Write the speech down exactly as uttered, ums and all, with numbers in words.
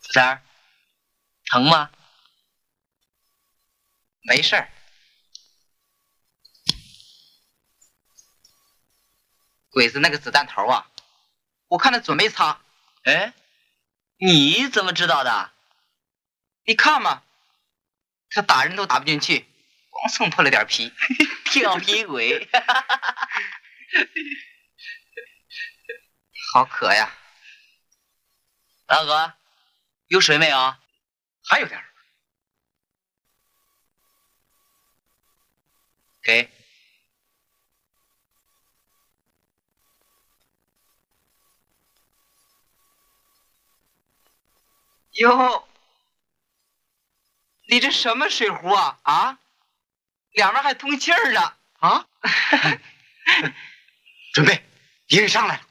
三儿，疼吗？ 没事儿。鬼子那个子弹头啊，我看他准没擦。 哎，你怎么知道的？ 你看嘛，他打人都打不进去，光蹭破了点皮。 调皮鬼。 好渴呀！ 大哥，有水没有？ 还有点儿。 给。 哟，你这什么水壶啊？啊，两边还通气儿呢。啊！准备，敌人上来了。